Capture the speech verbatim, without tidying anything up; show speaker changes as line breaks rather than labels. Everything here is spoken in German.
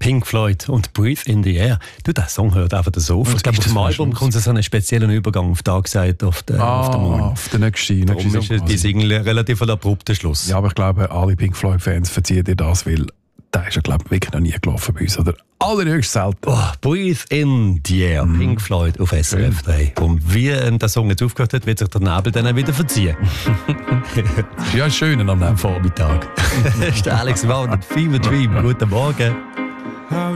Pink Floyd und Breathe in the Air. Du, der Song hört einfach so auf. Ich glaube, auf dem Album kommt so einen speziellen Übergang auf Dark Side of the,
ah,
of the Moon.
Auf den nächsten,
Darum nächsten ist die Single relativ ein abrupter Schluss.
Ja, aber ich glaube, alle Pink Floyd-Fans verziehen dir das, weil der ist ja, glaube ich, wirklich noch nie gelaufen bei uns. Oder allerhöchst selten.
Oh, Breathe in the Air, mm. Pink Floyd auf S R F drei. Und wie der Song jetzt aufgehört hat, wird sich der Nebel dann wieder verziehen.
Ja, schön am Vormittag.
Das ist der Alex Wagner, Fever Dream. Guten Morgen.